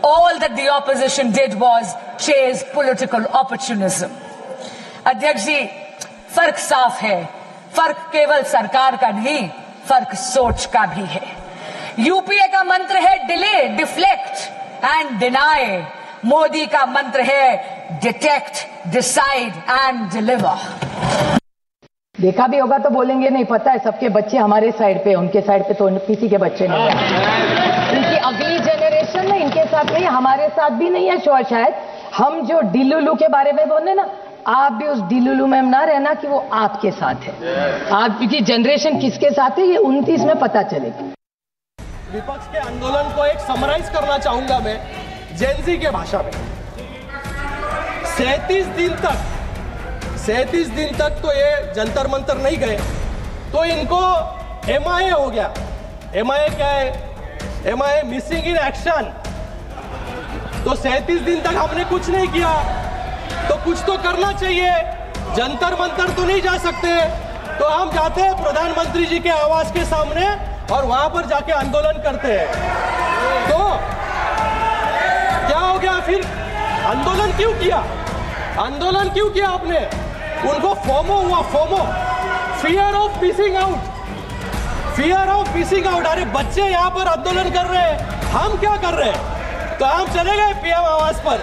all that the opposition did was chase political opportunism. अध्यक्ष जी, फर्क साफ है, फर्क केवल सरकार का नहीं, फर्क सोच का भी है। यूपीए का मंत्र है delay, deflect and deny. Modi का मंत्र है डिटेक्ट, डिसाइड एंड डिलीवर। देखा भी होगा तो बोलेंगे नहीं, पता है सबके बच्चे हमारे साइड पे, उनके साइड पे तो किसी के बच्चे नहीं है। इनकी अगली जनरेशन में इनके साथ नहीं, हमारे साथ भी नहीं है शायद। हम जो डिलुलू के बारे में बोले ना, आप भी उस डिलुलू में ना रहना कि वो आपके साथ है। आपकी जनरेशन किसके साथ है ये 29 में पता चलेगा। विपक्ष के आंदोलन को एक समराइज करना चाहूंगा मैं जेनजी के भाषा में। 37 दिन तक तो ये जंतर मंतर नहीं गए, तो इनको MIA हो गया। MIA क्या है? MIA missing in action. तो 37 दिन तक हमने कुछ नहीं किया, तो कुछ तो करना चाहिए। जंतर मंतर तो नहीं जा सकते, तो हम जाते हैं प्रधानमंत्री जी के आवास के सामने और वहां पर जाके आंदोलन करते हैं। तो क्या हो गया फिर? आंदोलन क्यों किया? आंदोलन क्यों किया आपने? उनको फोमो हुआ, FOMO, fear of missing out, fear of missing out. अरे बच्चे यहाँ पर आंदोलन कर रहे हैं, हम क्या कर रहे हैं? तो हम चले गए PM आवास पर।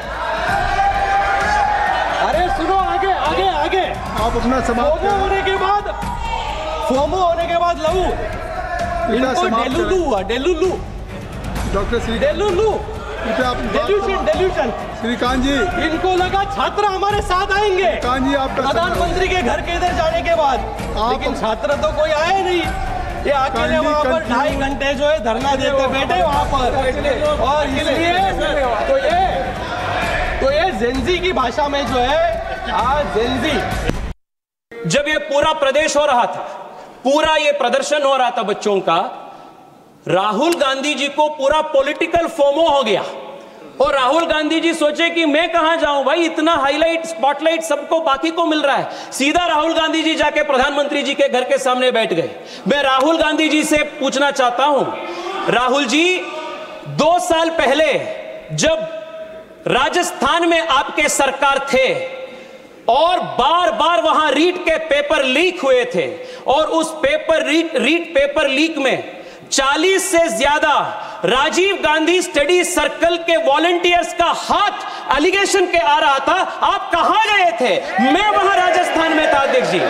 अरे सुनो, आगे आगे आगे आप अपना समाप्त फोमो होने के बाद, फोमो होने के बाद लहू, इनको डेलुलू हुआ, डेलुलू, डॉक्टर श्री डेलुलू, डेल्यूशन। श्रीकांत जी, इनको लगा छात्र हमारे साथ आएंगे श्रीकांत जी, आप प्रधानमंत्री के घर के इधर जाने के बाद, लेकिन छात्र तो कोई आए नहीं। ये अकेले वहाँ पर 2.5 घंटे जो है धरना देते बैठे वहाँ पर। और इसलिए तो ये जेनजी की भाषा में जो है आज जेनजी। जब ये पूरा प्रदेश हो रहा था, पूरा ये प्रदर्शन हो रहा था बच्चों का, राहुल गांधी जी को पूरा पॉलिटिकल फोमो हो गया और राहुल गांधी जी सोचे कि मैं कहां जाऊं भाई, इतना हाईलाइट स्पॉटलाइट सबको बाकी को मिल रहा है। सीधा राहुल गांधी जी जाके प्रधानमंत्री जी के घर के सामने बैठ गए। मैं राहुल गांधी जी से पूछना चाहता हूं, राहुल जी 2 साल पहले जब राजस्थान में आपके सरकार थे और बार बार वहां रीट के पेपर लीक हुए थे और उस रीट पेपर लीक में 40 से ज्यादा राजीव गांधी स्टडी सर्कल के वॉलंटियर्स का हाथ एलिगेशन के आ रहा था। आप कहां गए थे? मैं वहां राजस्थान में था अध्यक्ष जी।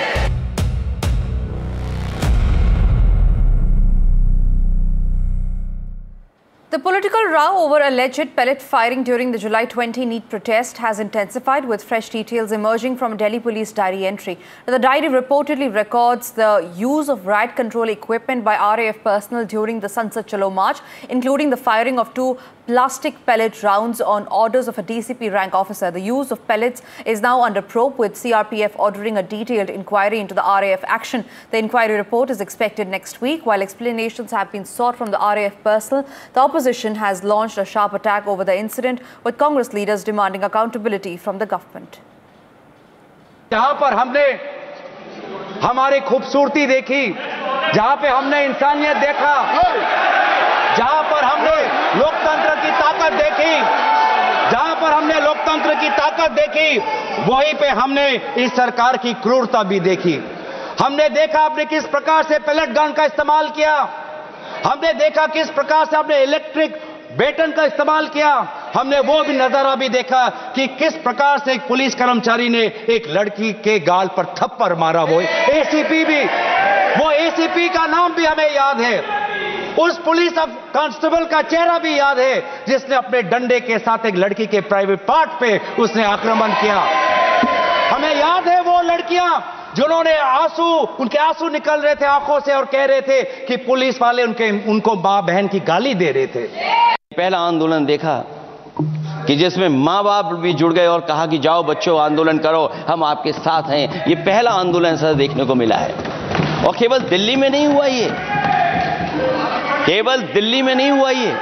The political row over alleged pellet firing during the July 20 NEET protest has intensified, with fresh details emerging from a Delhi police diary entry. The diary reportedly records the use of riot control equipment by RAF personnel during the Sansad Chalo march, including the firing of 2 plastic pellet rounds on orders of a DCP rank officer. The use of pellets is now under probe, with CRPF ordering a detailed inquiry into the RAF action. The inquiry report is expected next week. While explanations have been sought from the RAF personnel, the opposition has launched a sharp attack over the incident, with Congress leaders demanding accountability from the government. जहां पर हमने हमारी खूबसूरती देखी, जहां पे हमने इंसानियत देखा, जहां पर हमने लोकतंत्र की ताकत देखी, जहां पर हमने लोकतंत्र की ताकत देखी, वहीं पे हमने इस सरकार की क्रूरता भी देखी। हमने देखा आपने किस प्रकार से पैलेट गन का इस्तेमाल किया, हमने देखा किस प्रकार से आपने इलेक्ट्रिक बेटन का इस्तेमाल किया, हमने वो भी नजारा भी देखा कि किस प्रकार से एक पुलिस कर्मचारी ने एक लड़की के गाल पर थप्पड़ मारा। वो एसीपी भी, वो एसीपी का नाम भी हमें याद है, उस पुलिस कांस्टेबल का चेहरा भी याद है जिसने अपने डंडे के साथ एक लड़की के प्राइवेट पार्ट पे उसने आक्रमण किया। हमें याद है वो लड़कियां जिन्होंने उनके आंसू निकल रहे थे आंखों से और कह रहे थे कि पुलिस वाले उनको मां बहन की गाली दे रहे थे। पहला आंदोलन देखा कि जिसमें माँ बाप भी जुड़ गए और कहा कि जाओ बच्चों आंदोलन करो, हम आपके साथ हैं। ये पहला आंदोलन सर देखने को मिला है और केवल दिल्ली में नहीं हुआ, ये केवल दिल्ली में नहीं हुआ। ये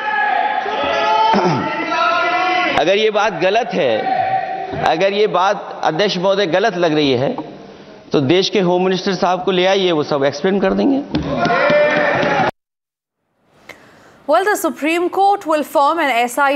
अगर ये बात गलत है, अगर ये बात अध्यक्ष महोदय गलत लग रही है तो देश के होम मिनिस्टर साहब को ले आइए, वो सब एक्सप्लेन कर देंगे। Well, the Supreme Court will form an SIT